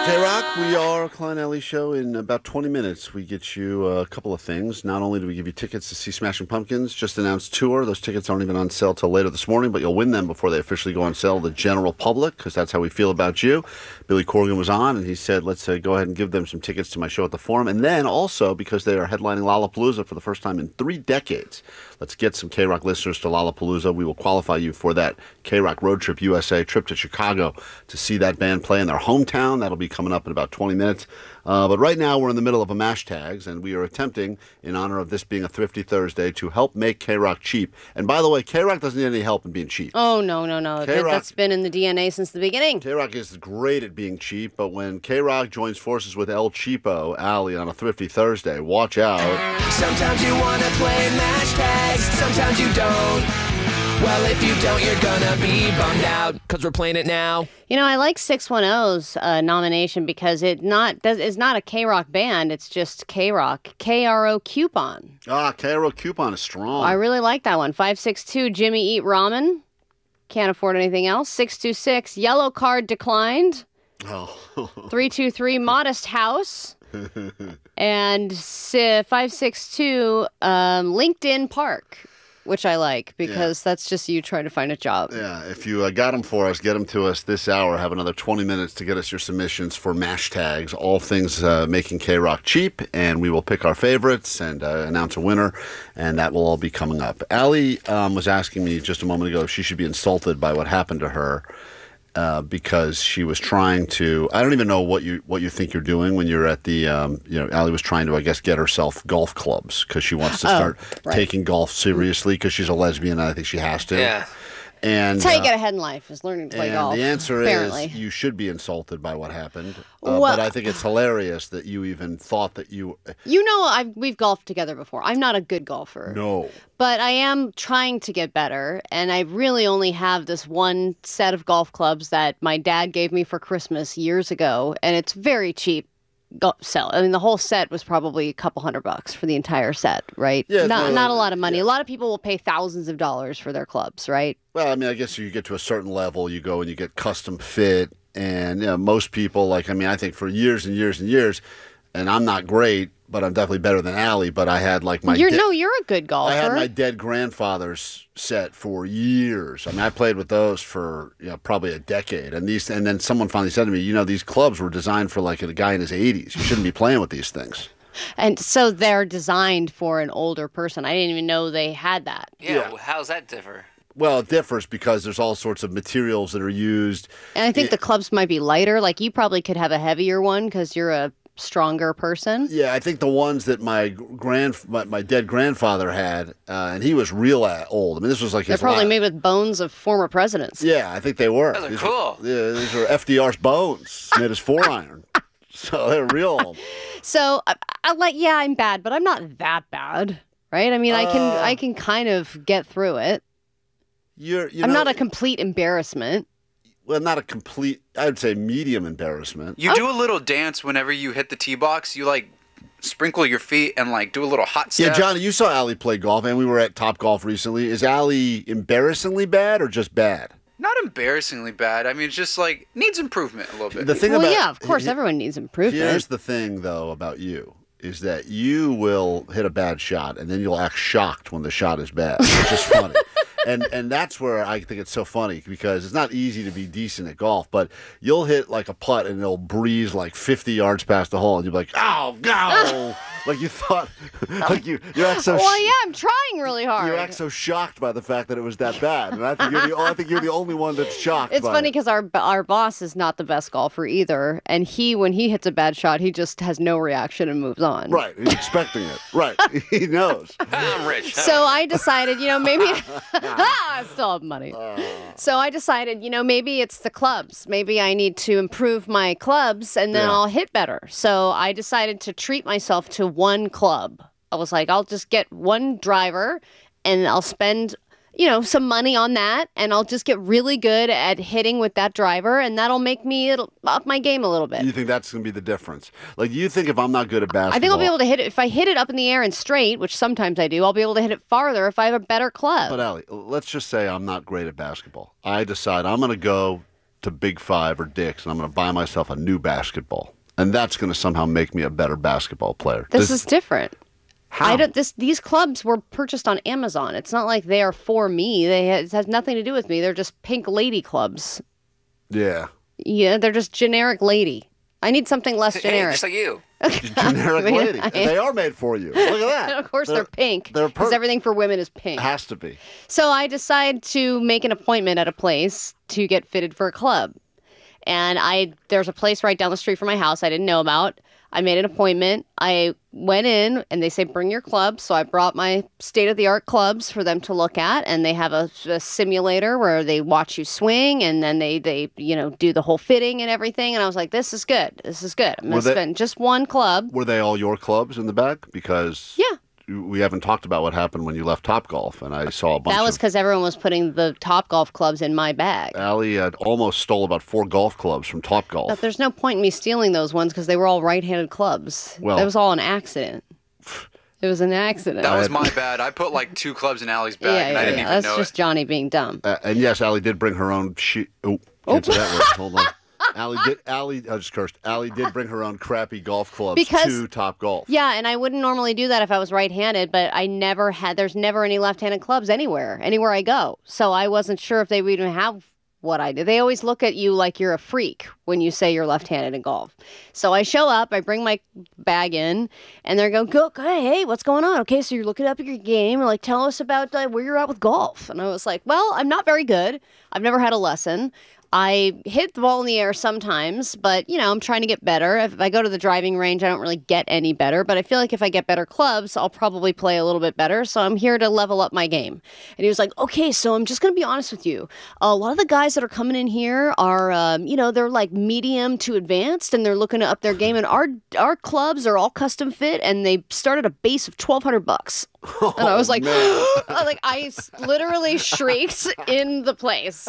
K-Rock, we are Klein Alley Show. In about 20 minutes, we get you a couple of things. Not only do we give you tickets to see Smashing Pumpkins, just announced tour. Those tickets aren't even on sale till later this morning, but you'll win them before they officially go on sale to the general public, because that's how we feel about you. Billy Corgan was on, and he said, let's go ahead and give them some tickets to my show at the Forum. And then also, because they are headlining Lollapalooza for the first time in 3 decades, let's get some K-Rock listeners to Lollapalooza. We will qualify you for that K-Rock Road Trip USA trip to Chicago to see that band play in their hometown. That'll be coming up in about 20 minutes. But right now, we're in the middle of a Mash Tags, and we are attempting, in honor of this being a Thrifty Thursday, to help make K-Rock cheap. And by the way, K-Rock doesn't need any help in being cheap. Oh, no. That's been in the DNA since the beginning. K-Rock is great at being cheap, but when K-Rock joins forces with El Cheapo, Allie, on a Thrifty Thursday, watch out. Sometimes you want to play Mash Tags, sometimes you don't. Well, if you don't, you're gonna be bummed out, because we're playing it now. You know, I like 610's nomination because it's not a K-Rock band. It's just K-Rock. KRO Coupon. KRO Coupon is strong. I really like that one. 562, Jimmy Eat Ramen. Can't afford anything else. 626, Yellow Card Declined. 323, Modest House. And 562, LinkedIn Park. Which I like, because that's just you trying to find a job. Yeah, if you got them for us, get them to us this hour. Have another 20 minutes to get us your submissions for Mash Tags, all things making K-Rock cheap, and we will pick our favorites and announce a winner, and that will all be coming up. Allie was asking me just a moment ago if she should be insulted by what happened to her. Because she was trying to, I don't even know what you think you're doing when you're at the, Allie was trying to, I guess, get herself golf clubs because she wants to start taking golf seriously because she's a lesbian and I think she has to. Yeah. And that's how you get ahead in life, is learning to play golf. The answer is you should be insulted by what happened. But I think it's hilarious that you even thought that you... we've golfed together before. I'm not a good golfer. No. But I am trying to get better, and I really only have this one set of golf clubs that my dad gave me for Christmas years ago, and it's very cheap. I mean, the whole set was probably a couple $100 for the entire set, right? Yeah, not a lot of money. Yeah. A lot of people will pay thousands of dollars for their clubs, right? Well, I mean, I guess you get to a certain level, you go and you get custom fit, and most people, I think for years and years and years, and I'm not great, but I'm definitely better than Allie, but I had my... you're a good golfer. I had my dead grandfather's set for years. I mean, I played with those for probably a decade, and then someone finally said to me, these clubs were designed for a guy in his 80s. You shouldn't be playing with these things. And so they're designed for an older person. I didn't even know they had that. Yeah. Well, how's that differ? Well, it differs because there's all sorts of materials that are used. And I think the clubs might be lighter. You probably could have a heavier one because you're a stronger person. Yeah, I think the ones that my dead grandfather had, and he was real old. I mean, this was they're probably made with bones of former presidents. Yeah, I think they were. Those are cool. These were FDR's bones made as 4-iron. So they're real old. So I'm bad, but I'm not that bad, right? I mean, I can kind of get through it. I'm not a complete embarrassment. Well, not a complete, I would say medium embarrassment. You do a little dance whenever you hit the tee box. You sprinkle your feet and do a little hot step. Yeah, Johnny, you saw Allie play golf, and we were at Top Golf recently. Is Allie embarrassingly bad or just bad? Not embarrassingly bad. I mean, it's just needs improvement a little bit. Of course, everyone needs improvement. Here's the thing, though, about you. Is that you will hit a bad shot, and then you'll act shocked when the shot is bad, which is funny. And that's where I think it's so funny, because it's not easy to be decent at golf, but you'll hit a putt and it'll breeze 50 yards past the hole, and you'll be like, oh, no! You thought, you act so... Well, yeah, I'm trying really hard. You act so shocked by the fact that it was that bad, and I think you're the only one that's shocked. It's funny because our boss is not the best golfer either, and when he hits a bad shot, he just has no reaction and moves on. Right, he's expecting it. Right, he knows. I'm rich. So I decided, maybe... I still have money. So I decided, maybe it's the clubs. Maybe I need to improve my clubs, and then I'll hit better. So I decided to treat myself to one club. I was like, I'll just get one driver, and I'll spend, some money on that, and I'll just get really good at hitting with that driver, and that'll make me up my game a little bit. You think that's going to be the difference? You think if I'm not good at basketball... I think I'll be able to hit it. If I hit it up in the air and straight, which sometimes I do, I'll be able to hit it farther if I have a better club. But Allie, let's just say I'm not great at basketball. I decide I'm going to go to Big Five or Dick's, and I'm going to buy myself a new basketball. And that's going to somehow make me a better basketball player. This is different. How? These clubs were purchased on Amazon. It's not like they are for me. It has nothing to do with me. They're just pink lady clubs. Yeah. Yeah, they're just generic lady. I need something less Hey, generic. just like you. Generic lady. And they are made for you. Look at that. And of course, they're pink. They're Because everything for women is pink. Has to be. So I decide to make an appointment at a place to get fitted for a club. And there's a place right down the street from my house I didn't know about. I made an appointment. I went in and they say, bring your clubs. So I brought my state-of-the-art clubs for them to look at. And they have a simulator where they watch you swing and then they do the whole fitting and everything. And I was like, this is good. This is good. I'm going to spend just one club. Were they all your clubs in the back? Because Yeah. we haven't talked about what happened when you left Topgolf, and I saw a bunch That was because everyone was putting the Topgolf clubs in my bag. Allie almost stole about 4 golf clubs from Topgolf. But there's no point in me stealing those ones because they were all right-handed clubs. Well- that was all an accident. It was an accident. That was my bad. I put like 2 clubs in Allie's bag, and I didn't even That's know just it. Johnny being dumb. And yes, Allie did bring her own can't say that word. Hold on. I just cursed. Allie did bring her own crappy golf clubs to Topgolf. Yeah, and I wouldn't normally do that if I was right-handed, but there's never any left-handed clubs anywhere I go. So I wasn't sure if they would even have what I do. They always look at you like you're a freak when you say you're left-handed in golf. So I show up, I bring my bag in, and they're go, hey, what's going on? Okay, so you're looking up at your game, or like, tell us about where you're at with golf. And I was like, well, I'm not very good. I've never had a lesson. I hit the ball in the air sometimes, but, I'm trying to get better. If I go to the driving range, I don't really get any better. But I feel like if I get better clubs, I'll probably play a little bit better. So I'm here to level up my game. And he was like, okay, so I'm just going to be honest with you. A lot of the guys that are coming in here are, they're like medium to advanced, and they're looking to up their game. And our clubs are all custom fit, and they start at a base of $1,200. And I was like, I literally shrieked in the place.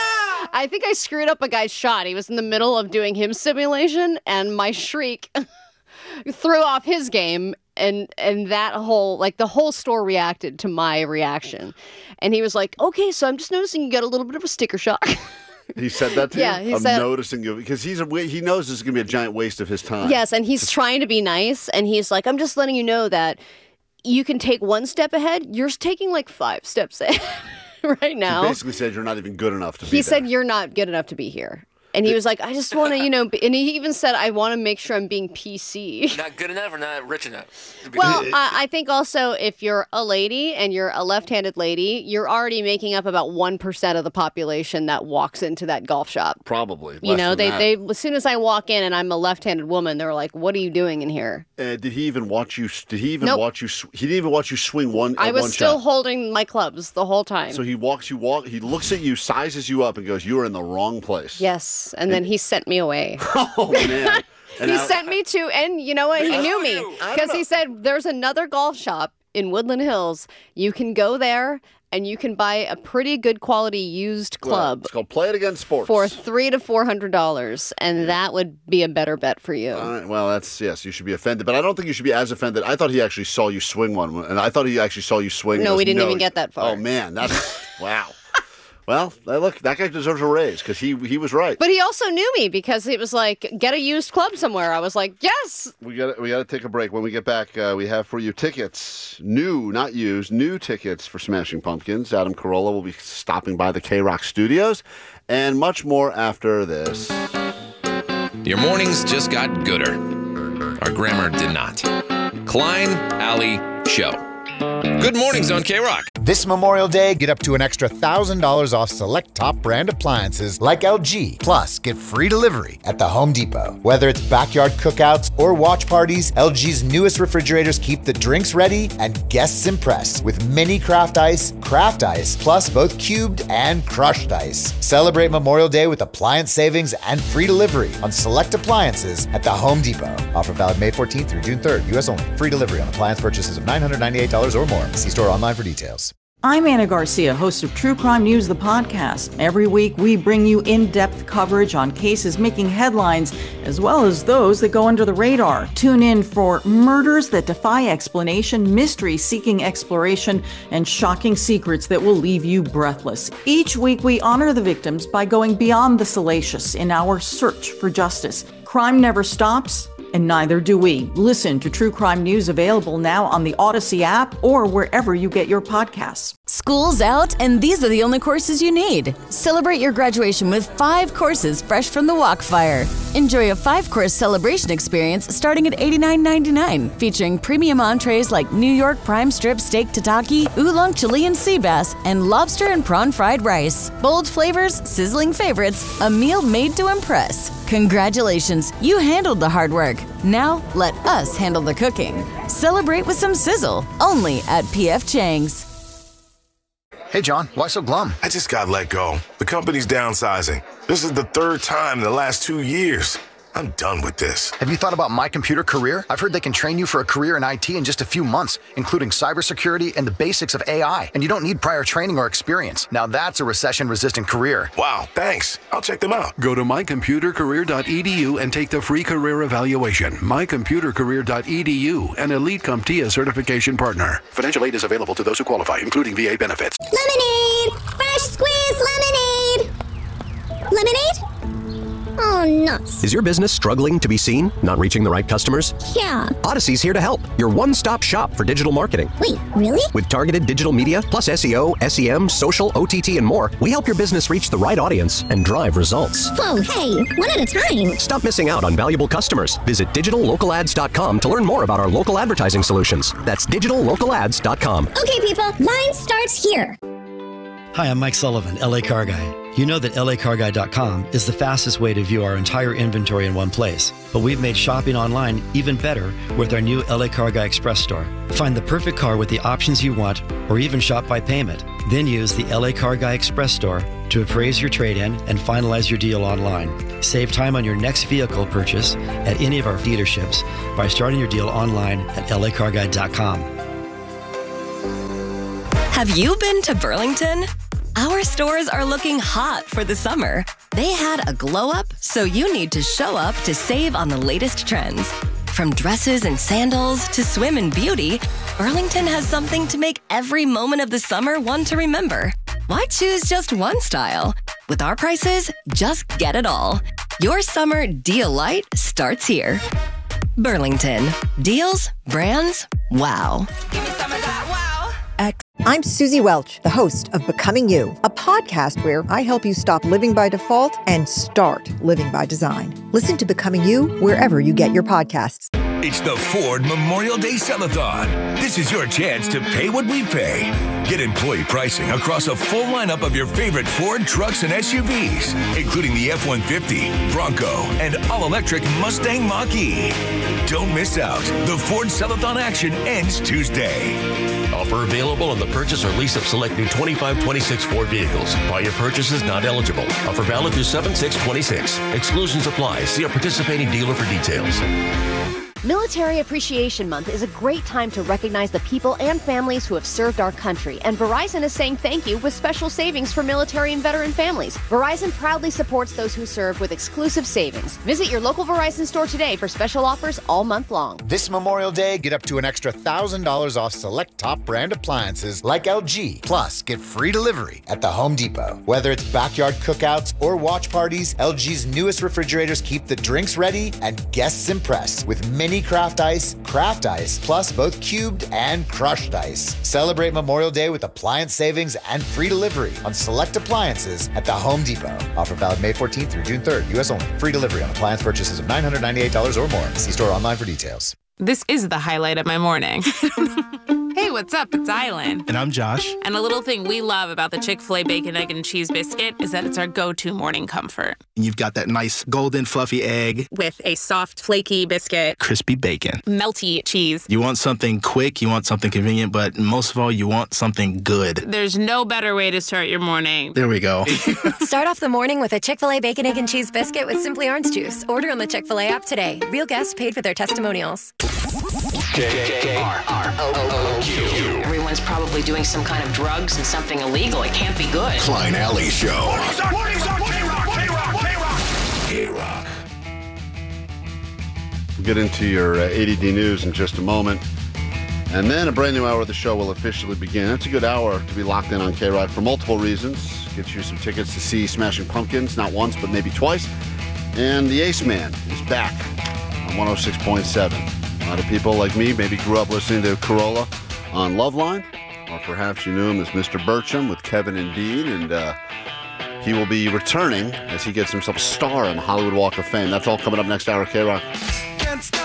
I think I screwed up a guy's shot. He was in the middle of doing his simulation, and my shriek threw off his game, and that the whole store reacted to my reaction. And he was like, okay, so I'm just noticing you got a little bit of a sticker shock. He said that to you? Yeah, he I'm said... noticing you, because he knows this is going to be a giant waste of his time. Yes, and he's trying to be nice, and he's like, I'm just letting you know that you can take one step ahead. You're taking like 5 steps ahead. Right now. He basically said you're not even good enough to be He said there. you're not good enough to be here. And he was like, I just want to, and he even said, I want to make sure I'm being PC. Not good enough or not rich enough? Well, I think also if you're a lady and you're a left-handed lady, you're already making up about 1% of the population that walks into that golf shop. Probably. They as soon as I walk in and I'm a left-handed woman, they're like, what are you doing in here? Did he even watch you? Nope. He didn't even watch you swing one. I was one still shot. holding my clubs the whole time. So he he looks at you, sizes you up, and goes, "You are in the wrong place." Yes. And then he sent me away. Oh man! He sent me to, and you know what? He knew me because he said there's another golf shop in Woodland Hills. You can go there and you can buy a pretty good quality used club It's called Play It Again Sports for $300 to $400, and that would be a better bet for you. All right, well, yes, you should be offended, but I don't think you should be as offended. I thought he actually saw you swing one, and I thought he actually saw you swing. No, we didn't even get that far. Oh man, that's wow. Well, look, that guy deserves a raise because he was right. But he also knew me because it was like, get a used club somewhere. I was like, yes. We got to take a break. When we get back, we have for you tickets, new, not used, new tickets for Smashing Pumpkins. Adam Carolla will be stopping by the K-Rock Studios, and much more after this. Your mornings just got gooder. Our grammar did not. Klein Alley Show. Good mornings on K-Rock. This Memorial Day, get up to an extra $1,000 off select top brand appliances like LG. Plus, get free delivery at the Home Depot. Whether it's backyard cookouts or watch parties, LG's newest refrigerators keep the drinks ready and guests impressed with mini craft ice, plus both cubed and crushed ice. Celebrate Memorial Day with appliance savings and free delivery on select appliances at the Home Depot. Offer valid May 14th through June 3rd, U.S. only. Free delivery on appliance purchases of $998 or more. See store online for details. I'm Anna Garcia, host of True Crime News, the podcast. Every week, we bring you in-depth coverage on cases making headlines, as well as those that go under the radar. Tune in for murders that defy explanation, mysteries seeking exploration, and shocking secrets that will leave you breathless. Each week, we honor the victims by going beyond the salacious in our search for justice. Crime never stops, and neither do we. Listen to True Crime News, available now on the Odyssey app or wherever you get your podcasts. School's out, and these are the only courses you need. Celebrate your graduation with 5 courses fresh from the Walkfire. Enjoy a 5-course celebration experience starting at $89.99, featuring premium entrees like New York prime strip steak tataki, oolong Chilean sea bass, and lobster and prawn fried rice. Bold flavors, sizzling favorites, a meal made to impress. Congratulations, you handled the hard work. Now, let us handle the cooking. Celebrate with some sizzle, only at P.F. Chang's. Hey, John, why so glum? I just got let go. The company's downsizing. This is the 3rd time in the last 2 years. I'm done with this. Have you thought about My Computer Career? I've heard they can train you for a career in IT in just a few months, including cybersecurity and the basics of AI. And you don't need prior training or experience. Now that's a recession-resistant career. Wow, thanks. I'll check them out. Go to mycomputercareer.edu and take the free career evaluation. mycomputercareer.edu, an Elite CompTIA certification partner. Financial aid is available to those who qualify, including VA benefits. Lemonade! Fresh squeezed lemonade! Lemonade? Oh, nuts. Is your business struggling to be seen? Not reaching the right customers? Yeah. Odyssey's here to help. Your one-stop shop for digital marketing. Wait, really? With targeted digital media, plus SEO, SEM, social, OTT, and more, we help your business reach the right audience and drive results. Whoa, hey, one at a time. Stop missing out on valuable customers. Visit digitallocalads.com to learn more about our local advertising solutions. That's digitallocalads.com. Okay, people, line starts here. Hi, I'm Mike Sullivan, LA Car Guy. You know that LACarGuy.com is the fastest way to view our entire inventory in one place. But we've made shopping online even better with our new LA Car Guy Express store. Find the perfect car with the options you want, or even shop by payment. Then use the LA Car Guy Express store to appraise your trade-in and finalize your deal online. Save time on your next vehicle purchase at any of our dealerships by starting your deal online at LACarGuy.com. Have you been to Burlington? Our stores are looking hot for the summer. They had a glow up, so you need to show up to save on the latest trends. From dresses and sandals to swim and beauty, Burlington has something to make every moment of the summer one to remember. Why choose just one style? With our prices, just get it all. Your summer deal light starts here. Burlington. Deals, brands, wow. Give me some of that wow. I'm Susie Welch, the host of Becoming You, a podcast where I help you stop living by default and start living by design. Listen to Becoming You wherever you get your podcasts. It's the Ford Memorial Day Sell-a-thon. This is your chance to pay what we pay. Get employee pricing across a full lineup of your favorite Ford trucks and SUVs, including the F-150, Bronco, and all-electric Mustang Mach-E. Don't miss out. The Ford Sell-a-thon action ends Tuesday. Offer available on the purchase or lease of select new 25-26 Ford vehicles. Prior purchases not eligible. Offer valid through 7/6/26. Exclusions apply. See a participating dealer for details. Military Appreciation Month is a great time to recognize the people and families who have served our country, and Verizon is saying thank you with special savings for military and veteran families. Verizon proudly supports those who serve with exclusive savings. Visit your local Verizon store today for special offers all month long. This Memorial Day, get up to an extra $1,000 off select top brand appliances like LG. Plus, get free delivery at the Home Depot. Whether it's backyard cookouts or watch parties, LG's newest refrigerators keep the drinks ready and guests impressed with mini craft ice, plus both cubed and crushed ice. Celebrate Memorial Day with appliance savings and free delivery on select appliances at the Home Depot. Offer valid May 14th through June 3rd, U.S. only. Free delivery on appliance purchases of $998 or more. See store online for details. This is the highlight of my morning. Hey, what's up? It's Island. And I'm Josh. And a little thing we love about the Chick-fil-A Bacon, Egg, and Cheese Biscuit is that it's our go-to morning comfort. You've got that nice golden fluffy egg. With a soft, flaky biscuit. Crispy bacon. Melty cheese. You want something quick, you want something convenient, but most of all, you want something good. There's no better way to start your morning. There we go. Start off the morning with a Chick-fil-A Bacon, Egg, and Cheese Biscuit with Simply Orange Juice. Order on the Chick-fil-A app today. Real guests paid for their testimonials. KROQ. Everyone's probably doing some kind of drugs and something illegal. It can't be good. Klein Alley Show. Mornings on K-Rock. We'll get into your ADD news in just a moment. And then a brand new hour of the show will officially begin. It's a good hour to be locked in on K-Rock for multiple reasons. Get you some tickets to see Smashing Pumpkins, not once, but maybe twice. And the Ace Man is back on 106.7. A lot of people like me maybe grew up listening to Corolla on Loveline, or perhaps you knew him as Mr. Burcham with Kevin and Dean, and he will be returning as he gets himself a star on the Hollywood Walk of Fame. That's all coming up next hour, K-Rock.